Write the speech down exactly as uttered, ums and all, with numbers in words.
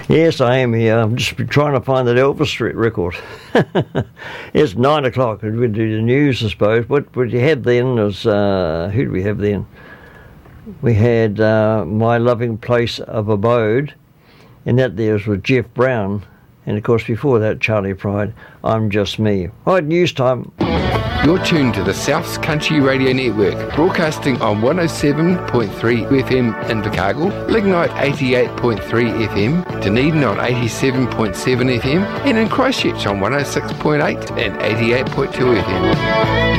Yes, I am here. I'm just trying to find that Elvis Street record. It's nine o'clock. We do the news, I suppose. What what you had then was, uh, who did we have then? We had uh, My Loving Place of Abode, and that there was with Jeff Brown. And of course, before that, Charlie Pride, I'm Just Me. Right, news time. You're tuned to the South's Country Radio Network, broadcasting on one oh seven point three F M in Invercargill, Lignite eighty-eight point three F M, Dunedin on eighty-seven point seven F M, and in Christchurch on one oh six point eight and eighty-eight point two F M.